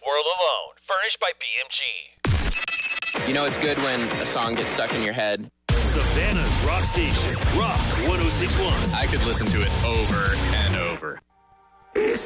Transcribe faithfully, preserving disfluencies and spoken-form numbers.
world alone. Furnished by B M G. You know it's good when a song gets stuck in your head. Savannah's Rock Station. Rock one oh six point one. I could listen to it over and over.